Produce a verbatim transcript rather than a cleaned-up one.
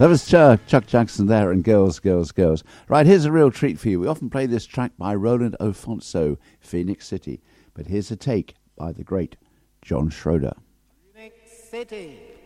That was Chuck, Chuck Jackson there and Girls, Girls, Girls. Right, here's a real treat for you. We often play this track by Roland Alfonso, Phoenix City. But here's a take by the great John Schroeder. Phoenix City.